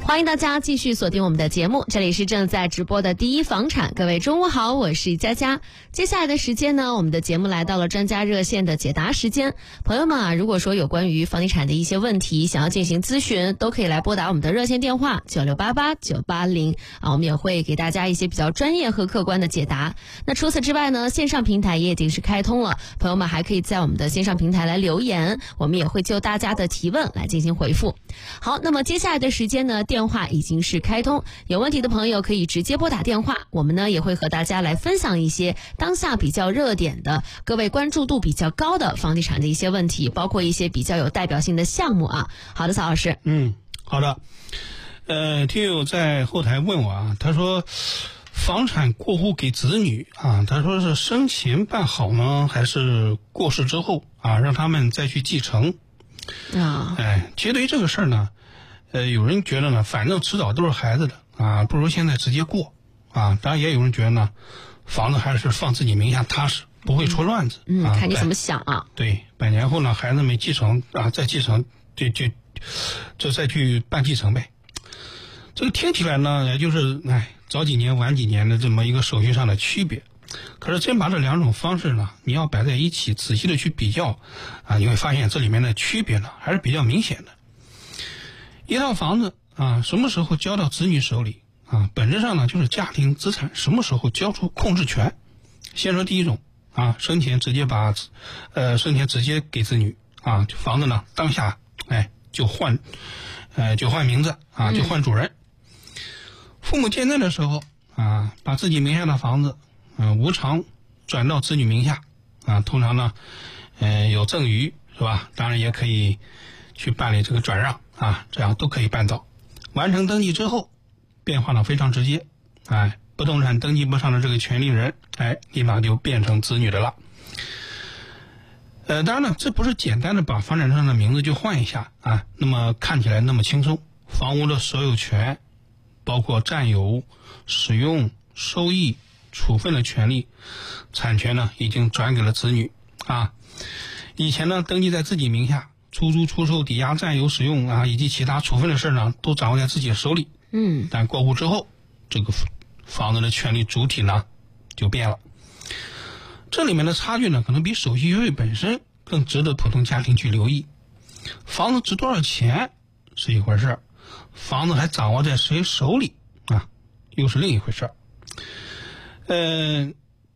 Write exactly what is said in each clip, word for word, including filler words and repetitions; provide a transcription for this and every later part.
欢迎大家继续锁定我们的节目，这里是正在直播的第一房产。各位中午好，我是佳佳。接下来的时间呢，我们的节目来到了专家热线的解答时间。朋友们啊，如果说有关于房地产的一些问题想要进行咨询，都可以来拨打我们的热线电话九六八八九八零啊，我们也会给大家一些比较专业和客观的解答。那除此之外呢，线上平台也已经是开通了，朋友们还可以在我们的线上平台来留言，我们也会就大家的提问来进行回复。好，那么接下来的时间呢，电话已经是开通，有问题的朋友可以直接拨打电话，我们呢也会和大家来分享一些当下比较热点的、各位关注度比较高的房地产的一些问题，包括一些比较有代表性的项目啊。好的，曹老师。 嗯，好的。呃，听友在后台问我啊，他说房产过户给子女啊，他说是生前办好呢，还是过世之后啊，让他们再去继承啊？ 哎，其实对于这个事儿呢，呃，有人觉得呢，反正迟早都是孩子的啊，不如现在直接过啊。当然也有人觉得呢，房子还是放自己名下踏实，不会出乱子。 嗯， 啊、 看你怎么想啊。 对，百年后呢，孩子们继承啊，再继承，就就就再去办继承呗。这个听起来呢，也就是哎，早几年晚几年的这么一个手续上的区别。可是真把这两种方式呢，你要摆在一起，仔细的去比较啊，你会发现这里面的区别呢，还是比较明显的。一套房子啊，什么时候交到子女手里啊？本质上呢，就是家庭资产什么时候交出控制权。先说第一种啊，生前直接把，呃，生前直接给子女啊，房子呢当下哎就换，呃就换名字啊，就换主人。嗯、父母健在的时候啊，把自己名下的房子，嗯、呃，无偿转到子女名下啊，通常呢，呃有赠与是吧？当然也可以去办理这个转让。啊，这样都可以办到。完成登记之后，变化呢非常直接，哎，不动产登记簿上的这个权利人，哎，立马就变成子女的了。呃，当然了，这不是简单的把房产证上的名字就换一下啊，那么看起来那么轻松。房屋的所有权，包括占有、使用、收益、处分的权利，产权呢已经转给了子女啊。以前呢登记在自己名下。出租、出售、抵押、占有、使用啊，以及其他处分的事呢，都掌握在自己手里。 嗯， 但过户之后，这个房子的权利主体呢就变了。这里面的差距呢，可能比手续费本身更值得普通家庭去留意。房子值多少钱是一回事，房子还掌握在谁手里啊，又是另一回事。嗯、呃，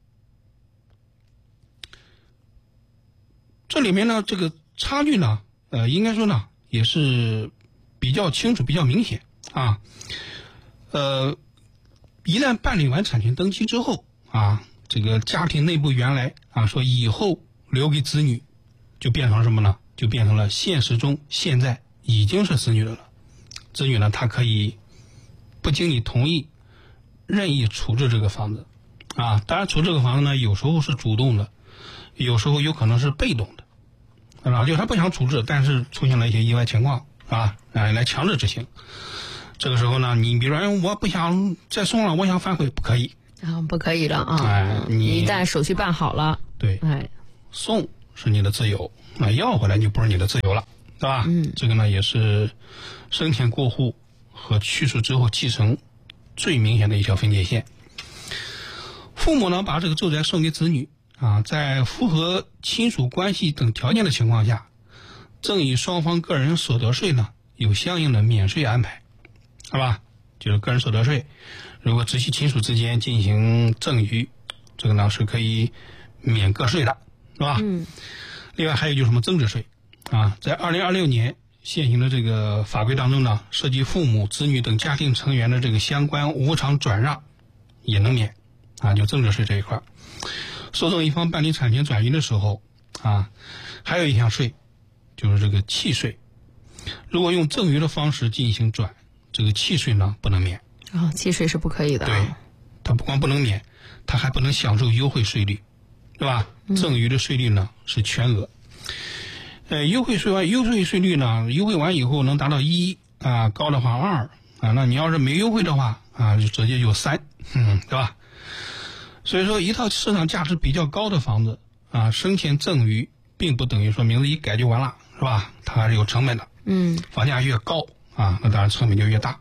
这里面呢，这个差距呢。呃，应该说呢，也是比较清楚、比较明显啊。呃，一旦办理完产权登记之后啊，这个家庭内部原来啊说以后留给子女，就变成什么呢？就变成了现实中现在已经是子女的了。子女呢，他可以不经你同意，任意处置这个房子啊。当然，处置这个房子呢，有时候是主动的，有时候有可能是被动的。啊，就是他不想处置，但是出现了一些意外情况啊，哎，来强制执行。这个时候呢，你比如说，哎，我不想再送了，我想反悔，不可以啊，不可以了啊！ 哎，你一旦手续办好了， 对， 哎， 送是你的自由，那要回来就不是你的自由了，对吧？ 嗯， 这个呢也是生前过户和去世之后继承最明显的一条分界线。父母呢把这个住宅送给子女。啊，在符合亲属关系等条件的情况下，赠与双方个人所得税呢有相应的免税安排，好吧？就是个人所得税，如果直系亲属之间进行赠与，这个呢是可以免个税的，是吧？ 嗯。 另外还有就是什么增值税啊，在二零二六年现行的这个法规当中呢，涉及父母、子女等家庭成员的这个相关无偿转让也能免啊，就增值税这一块。受赠一方办理产权转移的时候啊，还有一项税，就是这个契税。如果用赠与的方式进行转，这个契税呢不能免。 啊、哦，契税是不可以的、啊。 对，它不光不能免，它还不能享受优惠税率，对吧？嗯、赠与的税率呢是全额。呃，优惠税完，优惠税率呢，优惠完以后能达到一啊，高的话二啊，那你要是没优惠的话啊，就直接就三，嗯，对吧？所以说，一套市场价值比较高的房子啊，生前赠与，并不等于说名字一改就完了，是吧？它还是有成本的。 嗯， 房价越高啊，那当然成本就越大。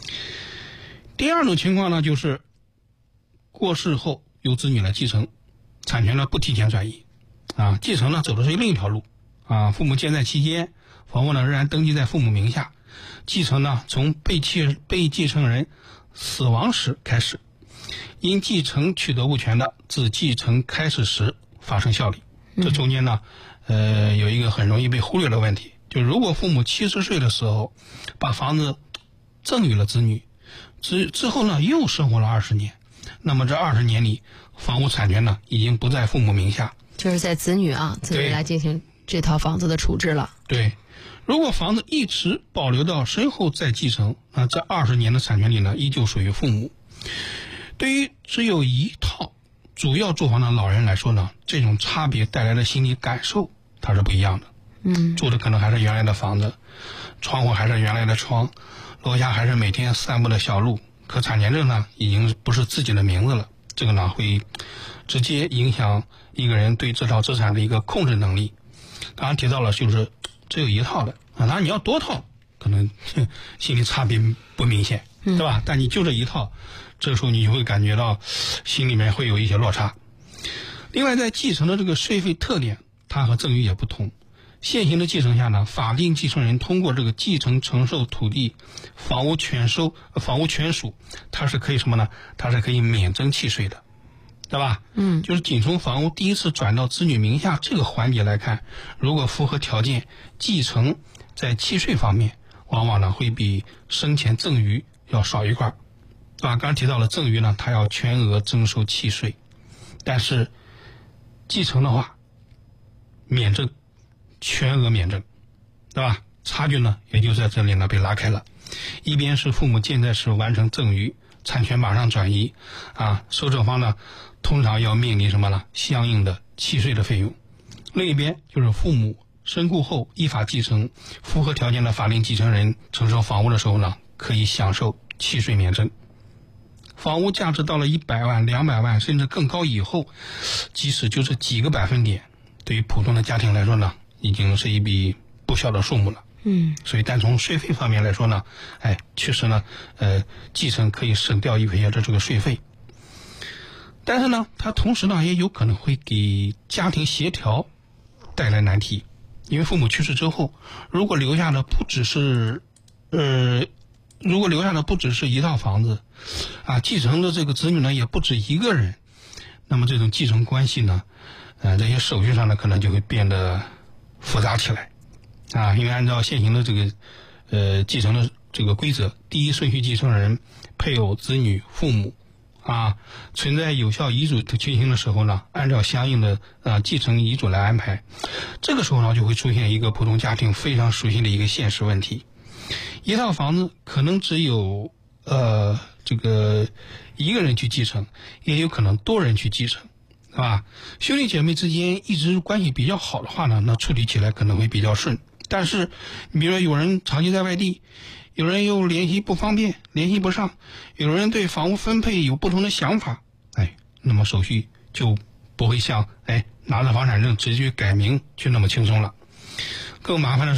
第二种情况呢，就是过世后由子女来继承，产权呢不提前转移，啊，继承呢走的是另一条路，啊，父母健在期间，房屋呢仍然登记在父母名下，继承呢从被继被继承人死亡时开始，因继承取得物权的，自继承开始时发生效力。这中间呢，呃，有一个很容易被忽略的问题，就如果父母七十岁的时候把房子赠与了子女，之之后呢又生活了二十年，那么这二十年里，房屋产权呢已经不在父母名下， 就是在子女啊，子女来进行这套房子的处置了。 对，如果房子一直保留到身后再继承，那这二十年的产权利呢依旧属于父母。对于只有一套主要住房的老人来说呢，这种差别带来的心理感受它是不一样的。 嗯， 住的可能还是原来的房子，窗户还是原来的窗，楼下还是每天散步的小路，可产权证呢已经不是自己的名字了，这个呢会直接影响一个人对这套资产的一个控制能力。刚刚提到了就是只有一套的啊，当然你要多套可能心理差别不明显，对吧？但你就这一套，这个时候你就会感觉到心里面会有一些落差。另外，在继承的这个税费特点，它和赠与也不同。现行的继承下呢，法定继承人通过这个继承承受土地、房屋权收、房屋权属，它是可以什么呢？它是可以免征契税的，对吧？ 嗯， 就是仅从房屋第一次转到子女名下这个环节来看，如果符合条件，继承在契税方面，往往呢会比生前赠与要少一块，啊，刚刚提到了赠与呢，它要全额征收契税，但是继承的话，免征，全额免征，对吧？差距呢也就在这里呢被拉开了。一边是父母健在时完成赠与，产权马上转移，啊，受赠方呢通常要面临什么呢？相应的契税的费用。另一边就是父母身故后依法继承，符合条件的法定继承人承受房屋的时候呢，可以享受契税免征。房屋价值到了一百万、两百万甚至更高以后，即使就是几个百分点，对于普通的家庭来说呢，已经是一笔不小的数目了。 嗯， 所以单从税费方面来说呢，哎，确实呢，呃，继承可以省掉一些的这个税费。但是呢，它同时呢也有可能会给家庭协调带来难题，因为父母去世之后，如果留下的不只是，呃，如果留下的不只是一套房子，啊，继承的这个子女呢也不止一个人，那么这种继承关系呢，呃，这些手续上呢可能就会变得复杂起来，啊，因为按照现行的这个，呃，继承的这个规则，第一顺序继承人、配偶、子女、父母。啊，存在有效遗嘱的情形的时候呢，按照相应的呃继承遗嘱来安排。这个时候呢，就会出现一个普通家庭非常熟悉的一个现实问题：一套房子可能只有呃这个一个人去继承，也有可能多人去继承，是吧？兄弟姐妹之间一直关系比较好的话呢，那处理起来可能会比较顺。但是，你比如说有人长期在外地。有人又联系不方便，联系不上，有人对房屋分配有不同的想法，哎，那么手续就不会像哎拿着房产证直接改名就那么轻松了。更麻烦的是